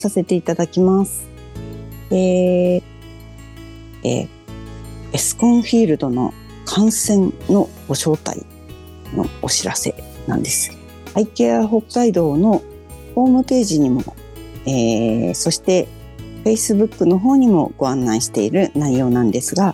させていただきます。エスコンフィールドの観戦のご招待のお知らせなんです。アイケア北海道のホームページにも、そして Facebook の方にもご案内している内容なんですが、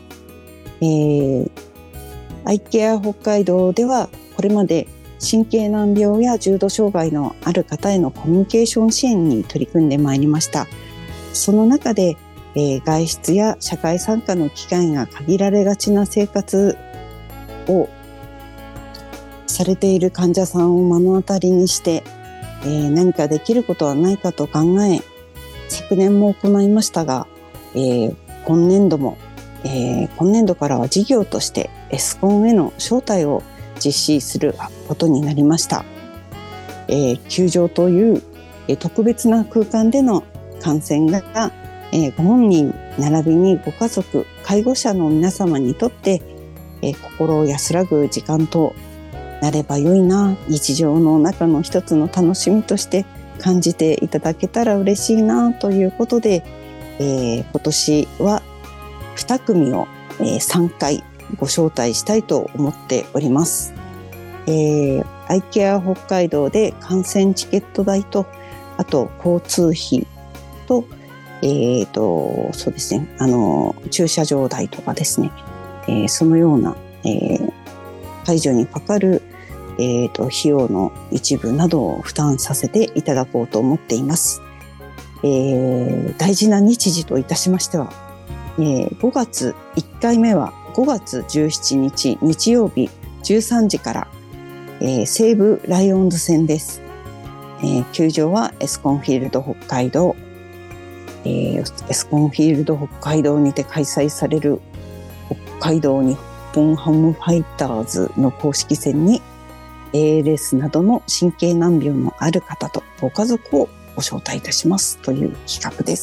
アイケア北海道ではこれまで神経難病や重度障害のある方へのコミュニケーション支援に取り組んでまいりました。その中で、外出や社会参加の機会が限られがちな生活をされている患者さんを目の当たりにして、何かできることはないかと考え、昨年も行いましたが、今年度からは事業としてエスコンへの招待を実施することになりました。球場という特別な空間での観戦が、ご本人並びにご家族、介護者の皆様にとって、心を安らぐ時間となれば良いな、日常の中の一つの楽しみとして感じていただけたら嬉しいなということで、今年は2組を、3回ご招待したいと思っております。アイケア北海道で観戦チケット代と、あと交通費と、そうですね、駐車場代とかですね、そのような、介助にかかる、費用の一部などを負担させていただこうと思っています。大事な日時といたしましては、5月1回目は5月17日日曜日13時から、西武ライオンズ戦です。球場はエスコンフィールド北海道、エスコンフィールド北海道にて開催される北海道日本ハムファイターズの公式戦に ALS などの神経難病のある方とご家族をご招待いたしますという企画です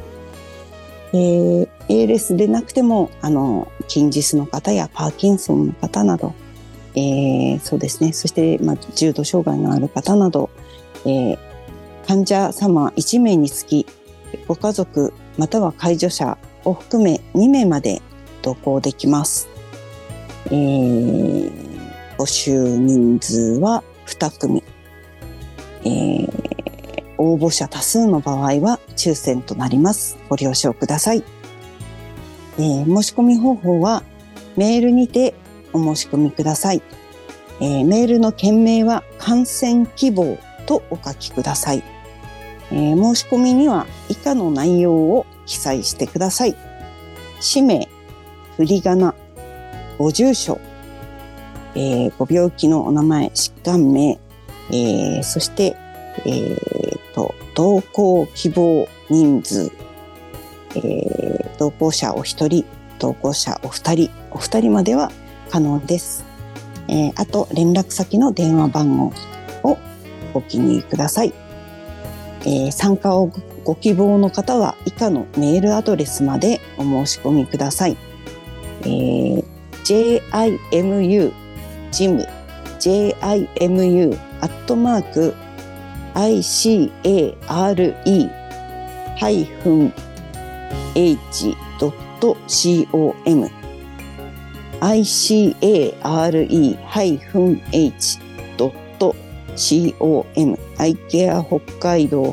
。ALS でなくても筋ジスの方やパーキンソンの方など、そうですね、そして、重度障害のある方など、患者様1名につきご家族または介助者を含め2名まで同行できます。募集人数は2組、応募者多数の場合は抽選となります。ご了承ください。申し込み方法はメールにてお申し込みください。メールの件名は観戦希望とお書きください。申し込みには以下の内容を記載してください。氏名、振り仮名、ご住所、ご病気のお名前、疾患名、そして、同行希望人数、同行者お一人、同行者お二人までは可能です。あと連絡先の電話番号をご記入ください。参加をご希望の方は以下のメールアドレスまでお申し込みください。jimu@icare-h.com ICARE-H.com アイケア北海道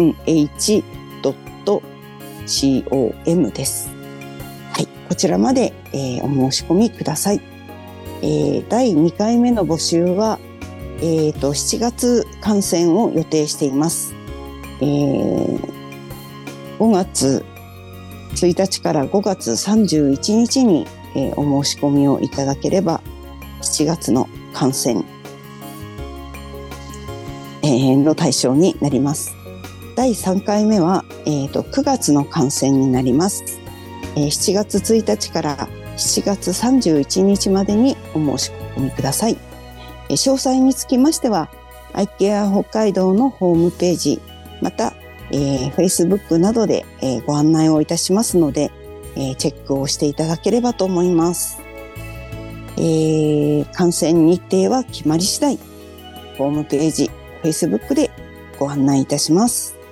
-H.com です。はい、こちらまで、お申し込みください。第2回目の募集は、7月観戦を予定しています。5月1日から5月31日に、お申し込みをいただければ7月の観戦、の対象になります。第3回目は、9月の観戦になります。7月1日から7月31日までにお申し込みください。詳細につきましてはアイケア北海道のホームページ、また、Facebook などで、ご案内をいたしますので、チェックをしていただければと思います。観戦日程は決まり次第ホームページ、Facebook でご案内いたします。